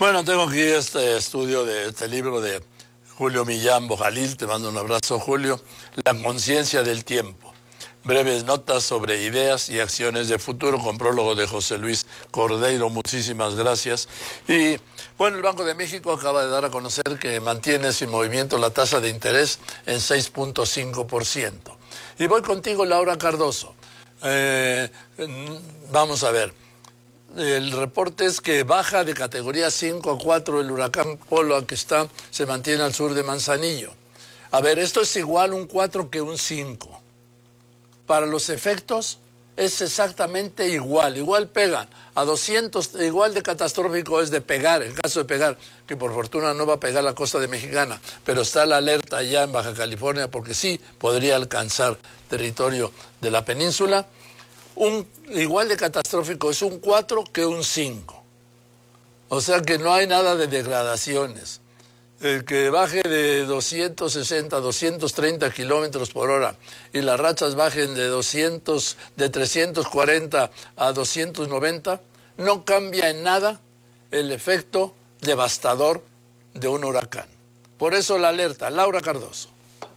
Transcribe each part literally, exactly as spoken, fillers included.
Bueno, tengo aquí este estudio de este libro de Julio Millán Bojalil, te mando un abrazo, Julio, La conciencia del tiempo. Breves notas sobre ideas y acciones de futuro, con prólogo de José Luis Cordeiro. Muchísimas gracias. Y bueno, el Banco de México acaba de dar a conocer que mantiene sin movimiento la tasa de interés en seis punto cinco por ciento. Y voy contigo, Laura Cardoso. Eh, vamos a ver. El reporte es que baja de categoría cinco a cuatro el huracán Polo, que está, se mantiene al sur de Manzanillo. A ver, esto es igual un cuatro que un cinco. Para los efectos es exactamente igual, igual pegan a doscientos, igual de catastrófico es de pegar, el caso de pegar, que por fortuna no va a pegar la costa de Mexicana, pero está la alerta allá en Baja California porque sí podría alcanzar territorio de la península. Un, igual de catastrófico es un cuatro que un cinco. O sea que no hay nada de degradaciones. El que baje de doscientos sesenta a doscientos treinta kilómetros por hora y las rachas bajen de doscientos, de trescientos cuarenta a doscientos noventa, no cambia en nada el efecto devastador de un huracán. Por eso la alerta. Laura Cardoso.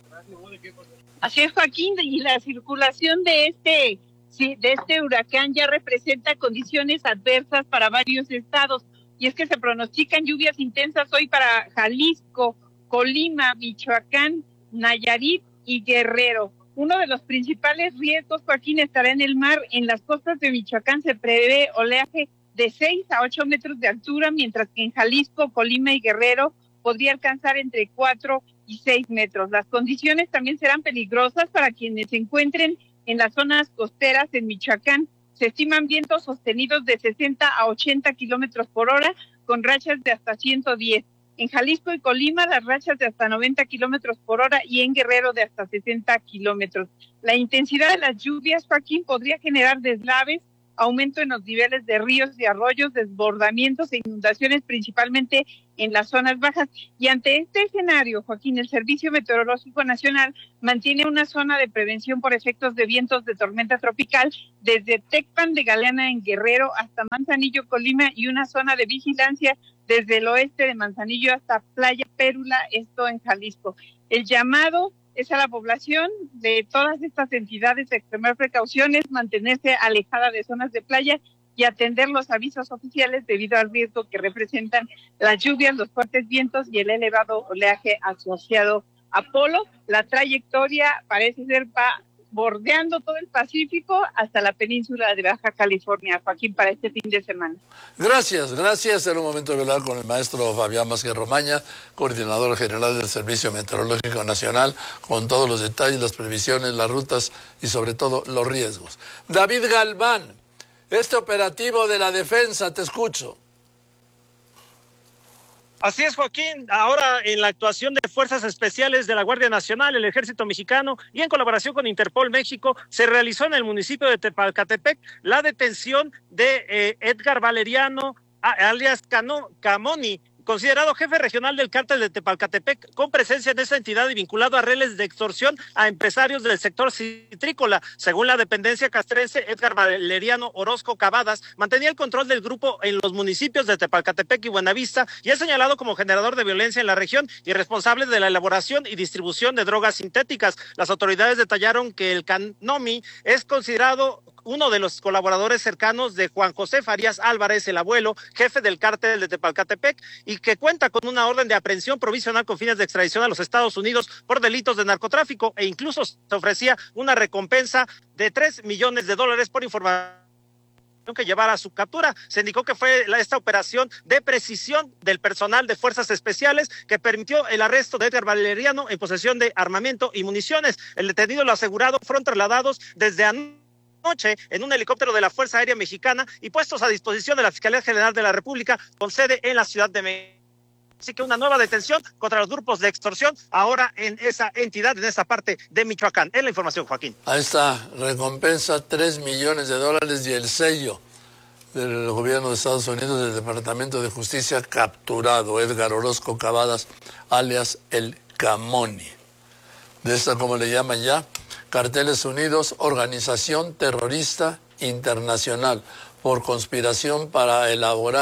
Así es, Joaquín, y la circulación de este, sí, de este huracán ya representa condiciones adversas para varios estados. Y es que se pronostican lluvias intensas hoy para Jalisco, Colima, Michoacán, Nayarit y Guerrero. Uno de los principales riesgos, Joaquín, estará en el mar. En las costas de Michoacán se prevé oleaje de seis a ocho metros de altura, mientras que en Jalisco, Colima y Guerrero podría alcanzar entre cuatro y seis metros. Las condiciones también serán peligrosas para quienes se encuentren en las zonas costeras en Michoacán. Se estiman vientos sostenidos de sesenta a ochenta kilómetros por hora, con rachas de hasta ciento diez. En Jalisco y Colima, las rachas de hasta noventa kilómetros por hora y en Guerrero de hasta sesenta kilómetros. La intensidad de las lluvias, Joaquín, podría generar deslaves, aumento en los niveles de ríos y arroyos, desbordamientos e inundaciones, principalmente en las zonas bajas. Y ante este escenario, Joaquín, el Servicio Meteorológico Nacional mantiene una zona de prevención por efectos de vientos de tormenta tropical desde Tecpan de Galeana en Guerrero hasta Manzanillo, Colima, y una zona de vigilancia desde el oeste de Manzanillo hasta Playa Pérula, esto en Jalisco. El llamado es a la población de todas estas entidades de extremar precauciones, mantenerse alejada de zonas de playa y atender los avisos oficiales debido al riesgo que representan las lluvias, los fuertes vientos y el elevado oleaje asociado a Polo. La trayectoria parece ser va bordeando todo el Pacífico hasta la península de Baja California, Joaquín, para este fin de semana. Gracias, gracias. Era un momento de hablar con el maestro Fabián Vázquez Romaña, coordinador general del Servicio Meteorológico Nacional, con todos los detalles, las previsiones, las rutas y sobre todo los riesgos. David Galván, este operativo de la defensa, te escucho. Así es, Joaquín. Ahora en la actuación de Fuerzas Especiales de la Guardia Nacional, el Ejército Mexicano y en colaboración con Interpol México, se realizó en el municipio de Tepalcatepec la detención de eh, Edgar Valeriano, alias Cano, Camoni, considerado jefe regional del cártel de Tepalcatepec, con presencia en esa entidad y vinculado a redes de extorsión a empresarios del sector citrícola. Según la dependencia castrense, Edgar Valeriano Orozco Cavadas mantenía el control del grupo en los municipios de Tepalcatepec y Buenavista y es señalado como generador de violencia en la región y responsable de la elaboración y distribución de drogas sintéticas. Las autoridades detallaron que el Canomi es considerado uno de los colaboradores cercanos de Juan José Farías Álvarez, el abuelo, jefe del cártel de Tepalcatepec, y que cuenta con una orden de aprehensión provisional con fines de extradición a los Estados Unidos por delitos de narcotráfico, e incluso se ofrecía una recompensa de tres millones de dólares por información que llevara a su captura. Se indicó que fue la, esta operación de precisión del personal de Fuerzas Especiales que permitió el arresto de Edgar Valeriano en posesión de armamento y municiones. El detenido, lo asegurado, fueron trasladados desde anoche noche en un helicóptero de la Fuerza Aérea Mexicana y puestos a disposición de la Fiscalía General de la República con sede en la Ciudad de México. Así que una nueva detención contra los grupos de extorsión ahora en esa entidad, en esa parte de Michoacán. Es la información, Joaquín. Ahí está, recompensa tres millones de dólares y el sello del gobierno de Estados Unidos, del Departamento de Justicia, capturado Edgar Orozco Cavadas, alias el Camoni. De esta, como le llaman ya, Carteles Unidos, organización terrorista internacional, por conspiración para elaborar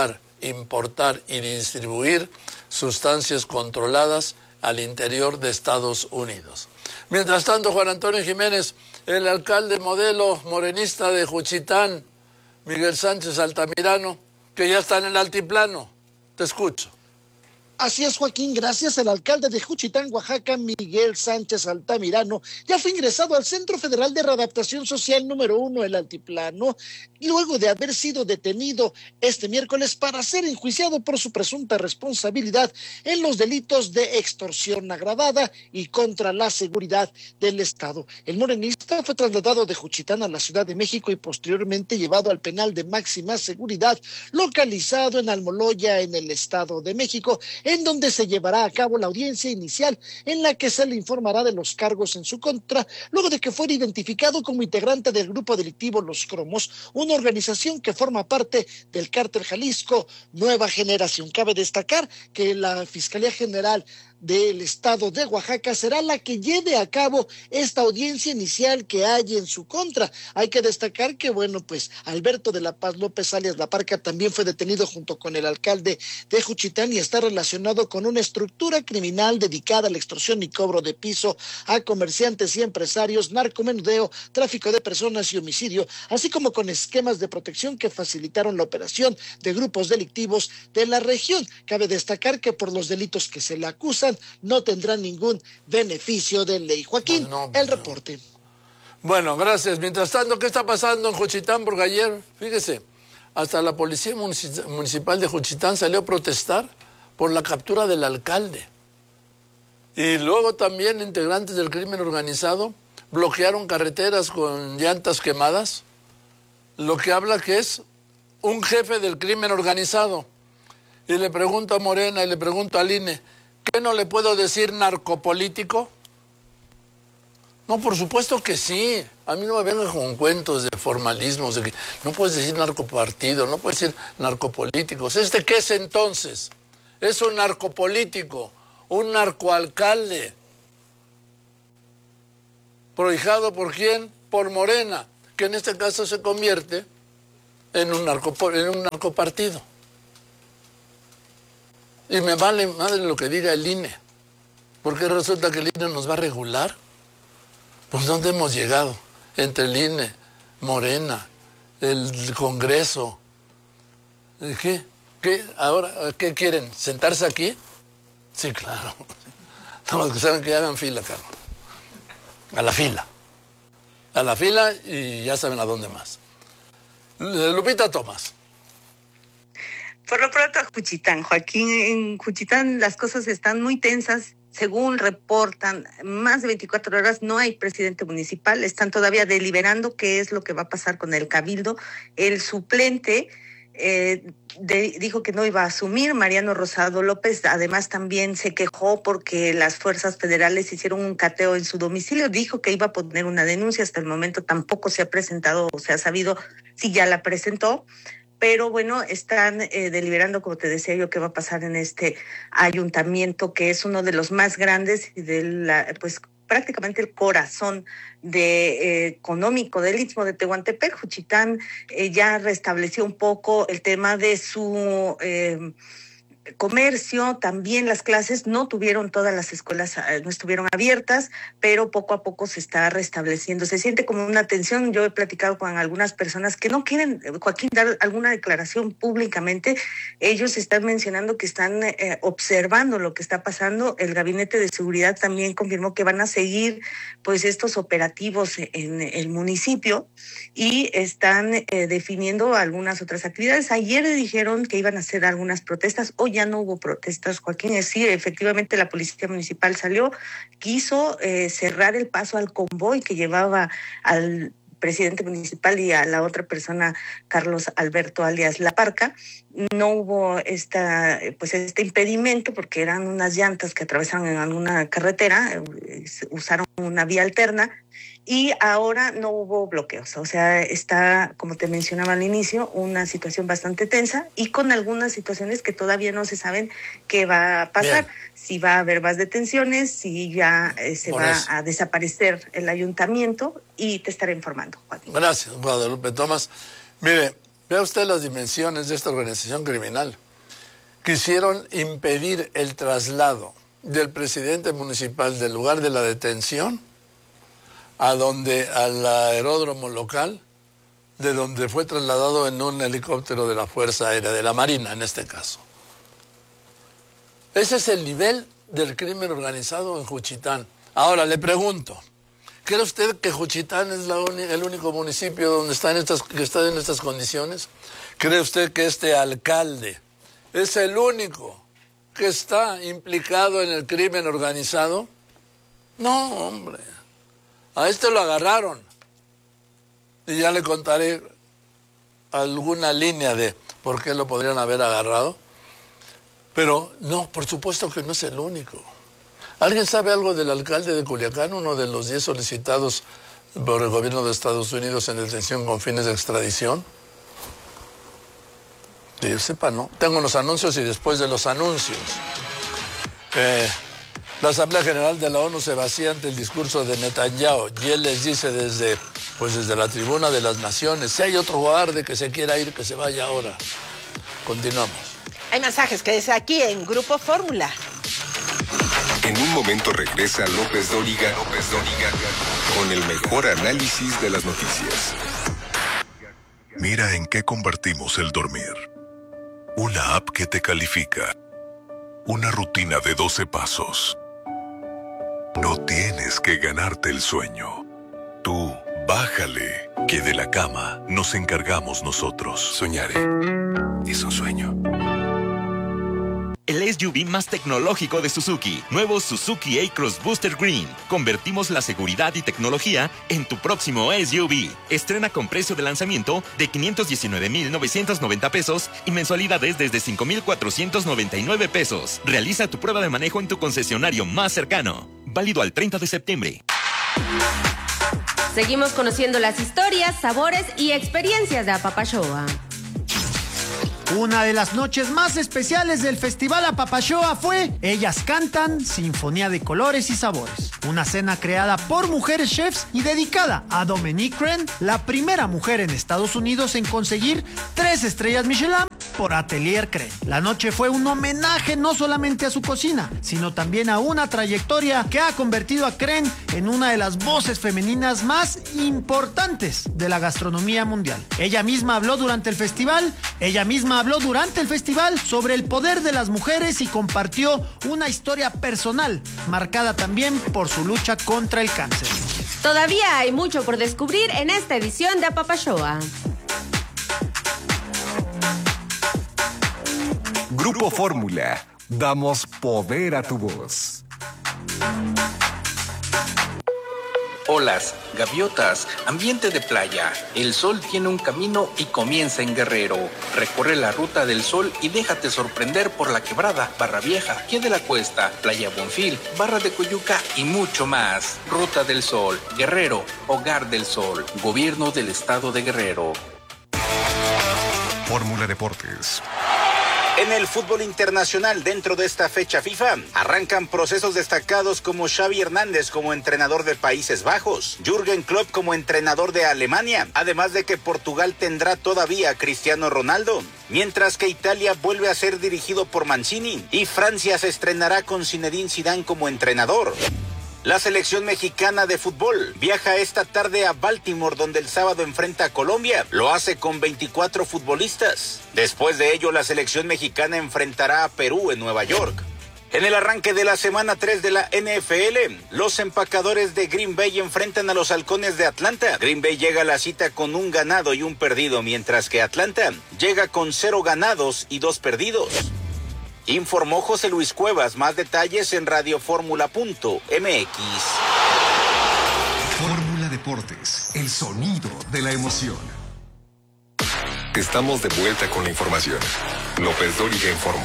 importar y distribuir sustancias controladas al interior de Estados Unidos. Mientras tanto, Juan Antonio Jiménez, el alcalde modelo morenista de Juchitán, Miguel Sánchez Altamirano, que ya está en el altiplano. Te escucho. Así es, Joaquín, gracias. El alcalde de Juchitán, Oaxaca, Miguel Sánchez Altamirano, ya fue ingresado al Centro Federal de Readaptación Social número uno, el Altiplano, luego de haber sido detenido este miércoles para ser enjuiciado por su presunta responsabilidad en los delitos de extorsión agravada y contra la seguridad del Estado. El morenista fue trasladado de Juchitán a la Ciudad de México y posteriormente llevado al penal de máxima seguridad, localizado en Almoloya, en el Estado de México, en donde se llevará a cabo la audiencia inicial en la que se le informará de los cargos en su contra, luego de que fuera identificado como integrante del grupo delictivo Los Cromos, una organización que forma parte del Cártel Jalisco Nueva Generación. Cabe destacar que la Fiscalía General del Estado de Oaxaca será la que lleve a cabo esta audiencia inicial que hay en su contra. Hay que destacar que, bueno, pues Alberto de la Paz López alias La Parca también fue detenido junto con el alcalde de Juchitán y está relacionado con una estructura criminal dedicada a la extorsión y cobro de piso a comerciantes y empresarios, narcomenudeo, tráfico de personas y homicidio, así como con esquemas de protección que facilitaron la operación de grupos delictivos de la región. Cabe destacar que por los delitos que se le acusan no tendrán ningún beneficio de ley. Joaquín, pues no, el reporte. Bueno, gracias. Mientras tanto, ¿qué está pasando en Juchitán? Porque ayer, fíjese, hasta la policía municipal de Juchitán salió a protestar por la captura del alcalde. Y luego también integrantes del crimen organizado bloquearon carreteras con llantas quemadas, lo que habla que es un jefe del crimen organizado. Y le pregunto a Morena y le pregunto al I N E, ¿qué no le puedo decir narcopolítico? No, por supuesto que sí. A mí no me vengan con cuentos de formalismos, de que no puedes decir narcopartido, no puedes decir narcopolíticos. ¿Este qué es entonces? Es un narcopolítico, un narcoalcalde. ¿Prohijado por quién? Por Morena, que en este caso se convierte en un, narco, en un narcopartido. Y me vale madre lo que diga el I N E, porque resulta que el I N E nos va a regular. Pues ¿dónde hemos llegado? Entre el I N E, Morena, el Congreso. ¿Qué? ¿Qué? ¿Ahora qué quieren? ¿Sentarse aquí? Sí, claro. Los que saben que hagan fila, Carlos. A la fila. A la fila y ya saben a dónde más. Lupita Tomás. Por lo pronto a Juchitán, Joaquín, en Juchitán las cosas están muy tensas. Según reportan, más de veinticuatro horas no hay presidente municipal, están todavía deliberando qué es lo que va a pasar con el cabildo. El suplente eh, de, dijo que no iba a asumir, Mariano Rosado López, además también se quejó porque las fuerzas federales hicieron un cateo en su domicilio, dijo que iba a poner una denuncia, hasta el momento tampoco se ha presentado o se ha sabido si ya la presentó. Pero bueno, están eh, deliberando, como te decía yo, qué va a pasar en este ayuntamiento, que es uno de los más grandes y de la, pues prácticamente el corazón de, eh, económico del Istmo de Tehuantepec. Juchitán eh, ya restableció un poco el tema de su eh, comercio, también las clases, no tuvieron todas las escuelas, no estuvieron abiertas, pero poco a poco se está restableciendo. Se siente como una tensión. Yo he platicado con algunas personas que no quieren, Joaquín, dar alguna declaración públicamente. Ellos están mencionando que están eh, observando lo que está pasando. El Gabinete de Seguridad también confirmó que van a seguir pues estos operativos en el municipio y están eh, definiendo algunas otras actividades. Ayer dijeron que iban a hacer algunas protestas. Hoy ya no hubo protestas, Joaquín. Sí, efectivamente la policía municipal salió, quiso eh, cerrar el paso al convoy que llevaba al presidente municipal y a la otra persona, Carlos Alberto alias La Parca. No hubo esta, pues este impedimento porque eran unas llantas que atravesaron en alguna carretera, usaron una vía alterna y ahora no hubo bloqueos. O sea, está, como te mencionaba al inicio, una situación bastante tensa y con algunas situaciones que todavía no se saben qué va a pasar. Bien. Si va a haber más detenciones, si ya eh, se Por va eso. a desaparecer el ayuntamiento y te estaré informando, Joaquín. Gracias, Guadalupe Tomás. Mire, vea usted las dimensiones de esta organización criminal. quisieron impedir el traslado del presidente municipal del lugar de la detención a donde, al aeródromo local, de donde fue trasladado en un helicóptero de la Fuerza Aérea, de la Marina en este caso. Ese es el nivel del crimen organizado en Juchitán. Ahora le pregunto, ¿cree usted que Juchitán es la uni- el único municipio donde está en estas, que está en estas condiciones? ¿Cree usted que este alcalde es el único que está implicado en el crimen organizado? No, hombre. A este lo agarraron. Y ya le contaré alguna línea de por qué lo podrían haber agarrado. Pero no, por supuesto que no es el único. ¿Alguien sabe algo del alcalde de Culiacán, uno de los diez solicitados por el gobierno de Estados Unidos en detención con fines de extradición? Que yo sepa, no. Tengo los anuncios y después de los anuncios. Eh, la Asamblea General de la ONU se vacía ante el discurso de Netanyahu y él les dice desde, pues desde la tribuna de las naciones, si hay otro guardia que se quiera ir, que se vaya ahora. Continuamos. Hay mensajes que dice aquí en Grupo Fórmula. En un momento regresa López Dóriga, López Dóriga, con el mejor análisis de las noticias. Mira en qué convertimos el dormir. Una app que te califica. Una rutina de doce pasos. No tienes que ganarte el sueño. Tú, bájale, que de la cama nos encargamos nosotros. Soñaré. Es un sueño. El S U V más tecnológico de Suzuki. Nuevo Suzuki A-Cross Booster Green. Convertimos la seguridad y tecnología en tu próximo S U V. Estrena con precio de lanzamiento de quinientos diecinueve mil novecientos noventa pesos y mensualidades desde cinco mil cuatrocientos noventa y nueve pesos. Realiza tu prueba de manejo en tu concesionario más cercano. Válido al treinta de septiembre. Seguimos conociendo las historias, sabores y experiencias de Apapashoa. Una de las noches más especiales del Festival Apapashoa fue Ellas Cantan, Sinfonía de Colores y Sabores. Una cena creada por mujeres chefs y dedicada a Dominique Crenn, la primera mujer en Estados Unidos en conseguir tres estrellas Michelin por Atelier Crenn. La noche fue un homenaje no solamente a su cocina, sino también a una trayectoria que ha convertido a Crenn en una de las voces femeninas más importantes de la gastronomía mundial. Ella misma habló durante el festival, ella misma habló durante el festival sobre el poder de las mujeres y compartió una historia personal, marcada también por su lucha contra el cáncer. Todavía hay mucho por descubrir en esta edición de Apapashoa. Grupo Fórmula. Damos poder a tu voz. Olas, gaviotas, ambiente de playa. El sol tiene un camino y comienza en Guerrero. Recorre la ruta del sol y déjate sorprender por La Quebrada, Barra Vieja, Pie de la Cuesta, Playa Bonfil, Barra de Coyuca y mucho más. Ruta del Sol, Guerrero, Hogar del Sol, Gobierno del Estado de Guerrero. Fórmula Deportes. En el fútbol internacional, dentro de esta fecha FIFA, arrancan procesos destacados como Xavi Hernández como entrenador de Países Bajos, Jürgen Klopp como entrenador de Alemania, además de que Portugal tendrá todavía a Cristiano Ronaldo, mientras que Italia vuelve a ser dirigido por Mancini y Francia se estrenará con Zinedine Zidane como entrenador. La selección mexicana de fútbol viaja esta tarde a Baltimore, donde el sábado enfrenta a Colombia. Lo hace con veinticuatro futbolistas. Después de ello, la selección mexicana enfrentará a Perú en Nueva York. En el arranque de la semana tres de la N F L, los empacadores de Green Bay enfrentan a los Halcones de Atlanta. Green Bay llega a la cita con un ganado y un perdido, mientras que Atlanta llega con cero ganados y dos perdidos. Informó José Luis Cuevas. Más detalles en radioformula punto m x. Fórmula Deportes, el sonido de la emoción. Estamos de vuelta con la información. López Dóriga informó.